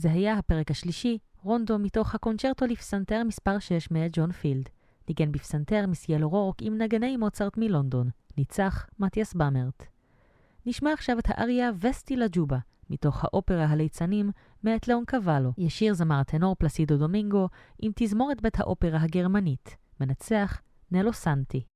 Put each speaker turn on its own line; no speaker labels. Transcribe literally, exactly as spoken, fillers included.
זה היה הפרק השלישי, רונדו מתוך הקונצ'רטו לפסנתר מספר שש מאת ג'ון פילד. ניגן בפסנתר מסייל רורק עם נגני מוצרט מלונדון. ניצח מתיאס במרט. נשמע עכשיו את האריה וסטי לג'ובה, מתוך האופרה הליצנים מאת לאון קוואלו. ישיר זמר הטנור פלסידו דומינגו עם תזמורת בית האופרה הגרמנית. מנצח נלו סנטי.